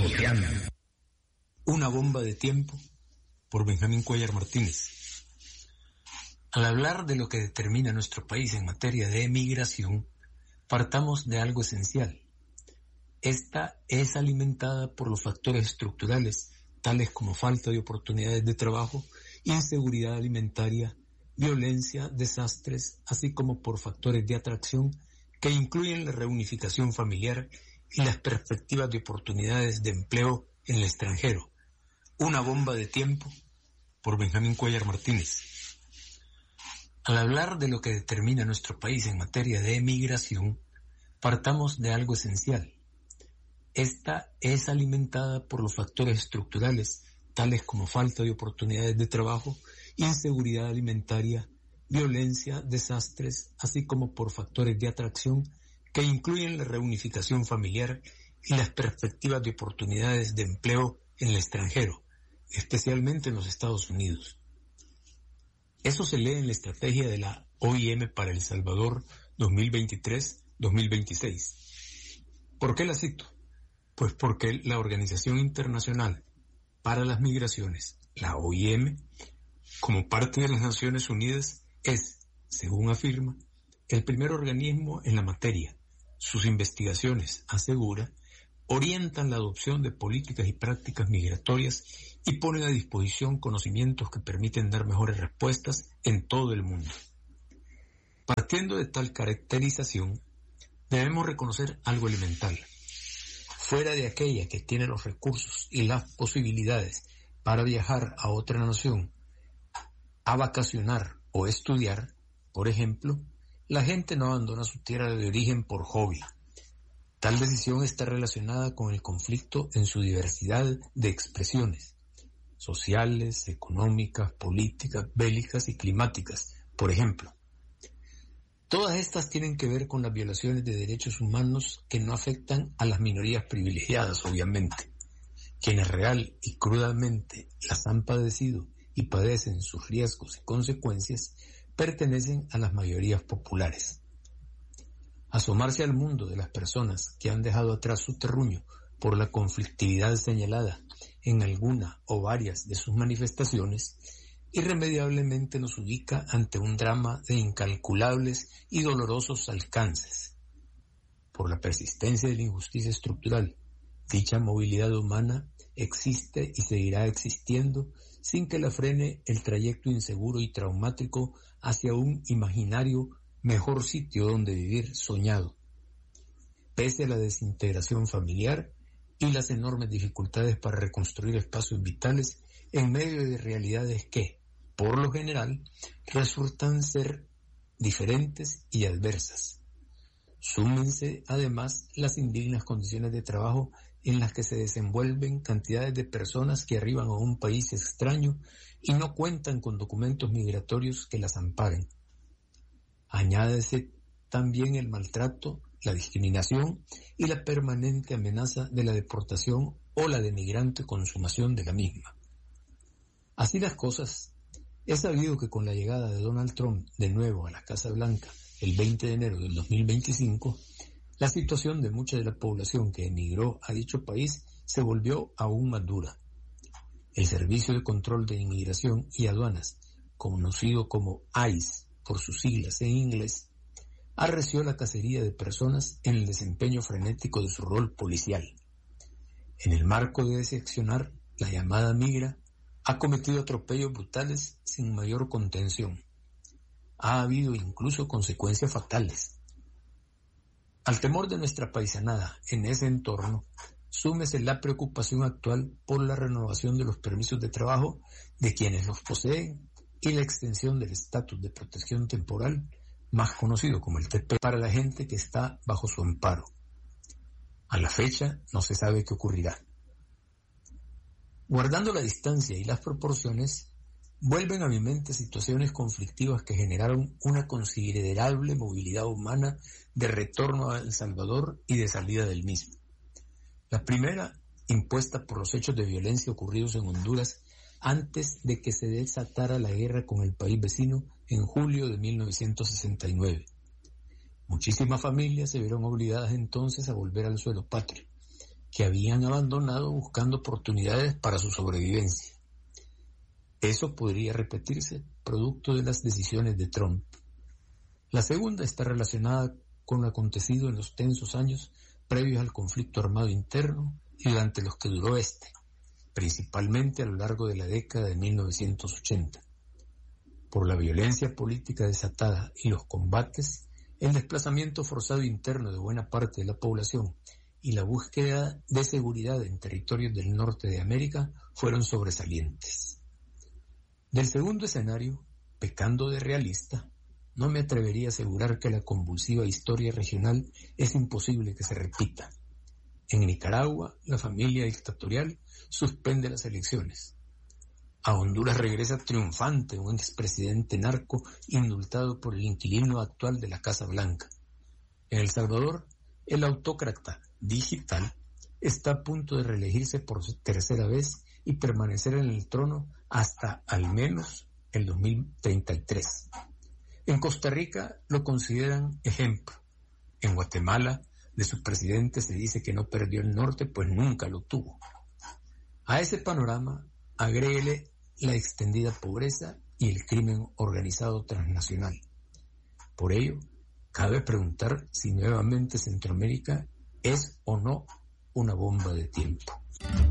Joteando. Una bomba de tiempo, por Benjamín Cuellar Martínez. Al hablar de lo que determina nuestro país en materia de emigración, partamos de algo esencial. Esta es alimentada por los factores estructurales, tales como falta de oportunidades de trabajo, inseguridad alimentaria, violencia, desastres, así como por factores de atracción que incluyen la reunificación familiar y las perspectivas de oportunidades de empleo en el extranjero. Una bomba de tiempo, por Benjamín Cuellar Martínez. Al hablar de lo que determina nuestro país en materia de emigración, partamos de algo esencial. Esta es alimentada por los factores estructurales, tales como falta de oportunidades de trabajo, inseguridad alimentaria, violencia, desastres, así como por factores de atracción que incluyen la reunificación familiar y las perspectivas de oportunidades de empleo en el extranjero, especialmente en los Estados Unidos. Eso se lee en la estrategia de la OIM para El Salvador 2023-2026. ¿Por qué la cito? Pues porque la Organización Internacional para las Migraciones, la OIM, como parte de las Naciones Unidas, es, según afirma, el primer organismo en la materia. Sus investigaciones, asegura, orientan la adopción de políticas y prácticas migratorias y ponen a disposición conocimientos que permiten dar mejores respuestas en todo el mundo. Partiendo de tal caracterización, debemos reconocer algo elemental. Fuera de aquella que tiene los recursos y las posibilidades para viajar a otra nación, a vacacionar o estudiar, por ejemplo, la gente no abandona su tierra de origen por hobby. Tal decisión está relacionada con el conflicto en su diversidad de expresiones sociales, económicas, políticas, bélicas y climáticas, por ejemplo. Todas estas tienen que ver con las violaciones de derechos humanos que no afectan a las minorías privilegiadas, obviamente. Quienes real y crudamente las han padecido y padecen sus riesgos y consecuencias pertenecen a las mayorías populares. Asomarse al mundo de las personas que han dejado atrás su terruño por la conflictividad señalada en alguna o varias de sus manifestaciones, irremediablemente nos ubica ante un drama de incalculables y dolorosos alcances. Por la persistencia de la injusticia estructural, dicha movilidad humana existe y seguirá existiendo sin que la frene el trayecto inseguro y traumático hacia un imaginario mejor sitio donde vivir soñado. Pese a la desintegración familiar y las enormes dificultades para reconstruir espacios vitales en medio de realidades que, por lo general, resultan ser diferentes y adversas. Súmense, además, las indignas condiciones de trabajo en las que se desenvuelven cantidades de personas que arriban a un país extraño y no cuentan con documentos migratorios que las amparen. Añádese también el maltrato, la discriminación y la permanente amenaza de la deportación o la denigrante consumación de la misma. Así las cosas, es sabido que con la llegada de Donald Trump de nuevo a la Casa Blanca el 20 de enero del 2025, la situación de mucha de la población que emigró a dicho país se volvió aún más dura. El Servicio de Control de Inmigración y Aduanas, conocido como ICE por sus siglas en inglés, arreció la cacería de personas en el desempeño frenético de su rol policial. En el marco de seccionar la llamada migra, ha cometido atropellos brutales sin mayor contención. Ha habido incluso consecuencias fatales. Al temor de nuestra paisanada en ese entorno, súmese la preocupación actual por la renovación de los permisos de trabajo de quienes los poseen y la extensión del estatus de protección temporal, más conocido como el TP, para la gente que está bajo su amparo. A la fecha no se sabe qué ocurrirá. Guardando la distancia y las proporciones, vuelven a mi mente situaciones conflictivas que generaron una considerable movilidad humana de retorno a El Salvador y de salida del mismo. La primera, impuesta por los hechos de violencia ocurridos en Honduras antes de que se desatara la guerra con el país vecino en julio de 1969. Muchísimas familias se vieron obligadas entonces a volver al suelo patrio. que habían abandonado buscando oportunidades para su sobrevivencia. Eso podría repetirse producto de las decisiones de Trump. La segunda está relacionada con lo acontecido en los tensos años previos al conflicto armado interno y durante los que duró principalmente a lo largo de la década de 1980. Por la violencia política desatada y los combates, el desplazamiento forzado interno de buena parte de la población y la búsqueda de seguridad en territorios del norte de América fueron sobresalientes. Del segundo escenario, pecando de realista, no me atrevería a asegurar que la convulsiva historia regional es imposible que se repita. En Nicaragua, la familia dictatorial suspende las elecciones. A Honduras regresa triunfante un expresidente narco indultado por el inquilino actual de la Casa Blanca. En El Salvador, el autócrata digital está a punto de reelegirse por tercera vez y permanecer en el trono hasta al menos el 2033. En Costa Rica lo consideran ejemplo. En Guatemala, de su presidente se dice que no perdió el norte, pues nunca lo tuvo. A ese panorama, agréguele la extendida pobreza y el crimen organizado transnacional. Por ello, cabe preguntar si nuevamente Centroamérica es o no una bomba de tiempo.